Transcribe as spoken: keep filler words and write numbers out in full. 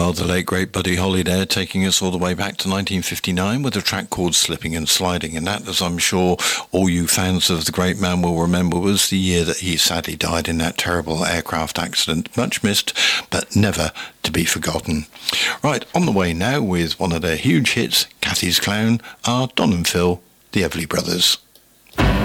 Well, the late great Buddy Holly there, taking us all the way back to nineteen fifty-nine with a track called Slipping and Sliding, and that, as I'm sure all you fans of the great man will remember, was the year that he sadly died in that terrible aircraft accident. Much missed, but never to be forgotten. Right, on the way now with one of their huge hits, Cathy's Clown, are Don and Phil, the Everly Brothers.